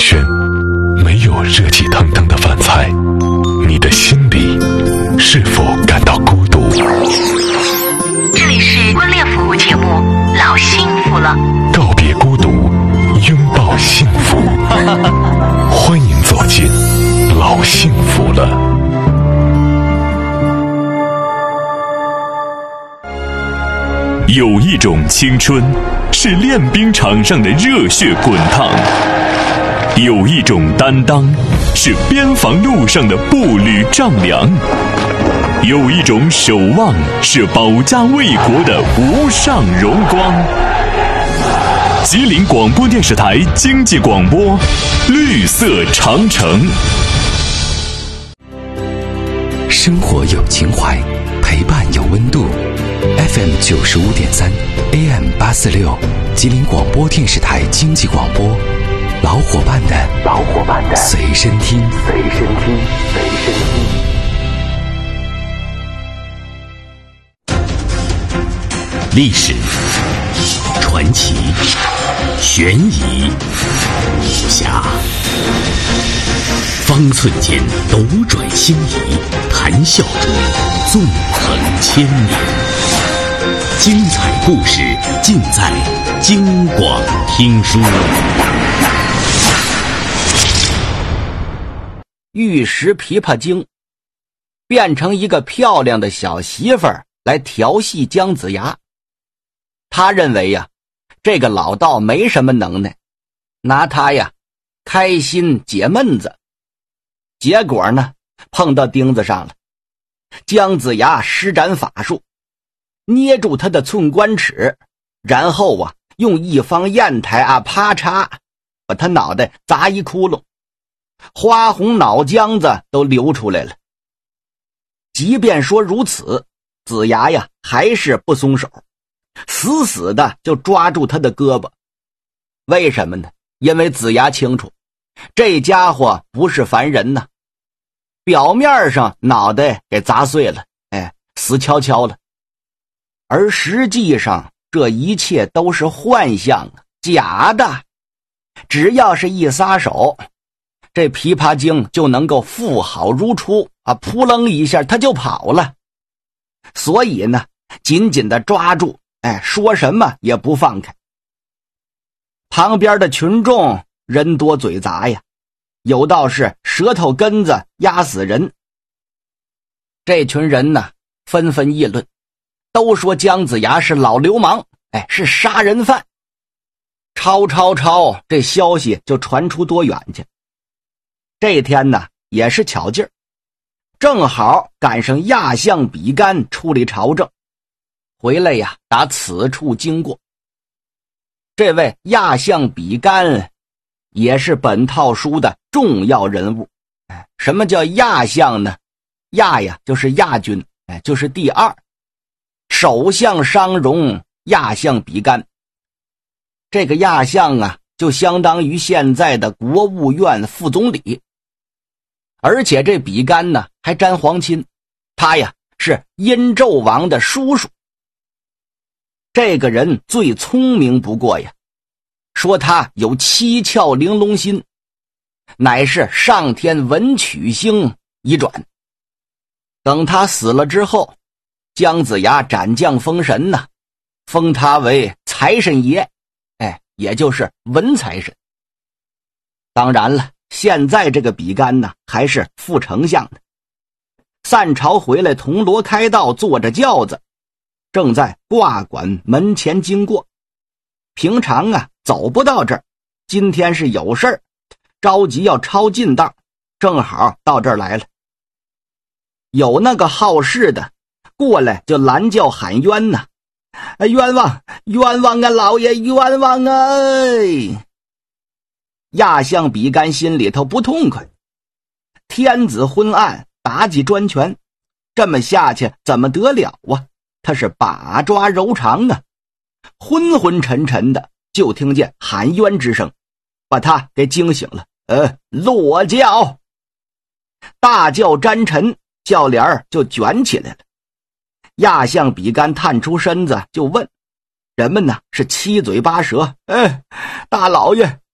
身，没有热气腾腾的饭菜，你的心里是否感到孤独？ 这里是婚恋服务节目《老幸福了》， 告别孤独，拥抱幸福。欢迎走进老幸福了。 有一种青春是练兵场上的热血滚烫，有一种担当是边防路上的步履丈量，有一种守望是保家卫国的无上荣光。吉林广播电视台经济广播，绿色长城。 生活有情怀，陪伴有温度。FM 95.3 AM 846，吉林广播电视台经济广播，老伙伴的随身听。历史、传奇、悬疑、武侠，方寸间斗转星移，谈笑中纵横千年。精彩故事尽在京广听书。 玉石琵琶精变成一个漂亮的小媳妇儿来调戏姜子牙。他认为呀，这个老道没什么能耐，拿他呀开心解闷子。结果呢，碰到钉子上了。姜子牙施展法术，捏住他的寸关尺，然后啊用一方砚台啊啪嚓把他脑袋砸一窟窿，花红脑浆子都流出来了。即便说如此，子牙呀还是不松手，死死的就抓住他的胳膊。为什么呢？因为子牙清楚这家伙不是凡人呐，表面上脑袋给砸碎了，死翘翘了，而实际上这一切都是幻象啊，假的。只要是一撒手，这琵琶精就能够复好如初啊，扑棱一下他就跑了。所以呢，紧紧地抓住，说什么也不放开。旁边的群众人多嘴杂呀，有道是舌头根子压死人。这群人呢纷纷议论，都说姜子牙是老流氓，是杀人犯。抄，这消息就传出多远去。这天呢也是巧劲儿，正好赶上亚相比干出离朝政，回来呀打此处经过。这位亚相比干也是本套书的重要人物。什么叫亚相呢？亚呀就是亚军，就是第二。首相商容，亚相比干。这个亚相啊就相当于现在的国务院副总理。而且这比干呢还沾皇亲，他呀是殷纣王的叔叔。这个人最聪明不过呀，说他有七窍玲珑心，乃是上天文曲星遗转。等他死了之后，姜子牙斩将封神呢，封他为财神爷，也就是文财神。当然了，现在这个比干呢还是副丞相的。散朝回来，铜锣开道，坐着轿子正在挂馆门前经过。平常啊走不到这儿，今天是有事儿，着急要抄近道，正好到这儿来了。有那个好事的过来就拦轿喊冤呐，冤枉冤枉啊，老爷冤枉啊！亚相比干心里头不痛快，天子昏暗，妲己专权，这么下去怎么得了啊？他是把抓柔肠啊，昏昏沉沉的，就听见喊冤之声，把他给惊醒了。落轿，大轿沾尘，轿帘就卷起来了。亚相比干探出身子就问，人们呢是七嘴八舌，大老爷